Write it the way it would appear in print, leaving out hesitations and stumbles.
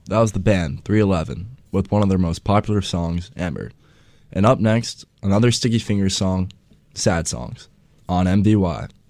That was the band 311 with one of their most popular songs, Ember. And up next, another Sticky Fingers song, Sad Songs, on MVY.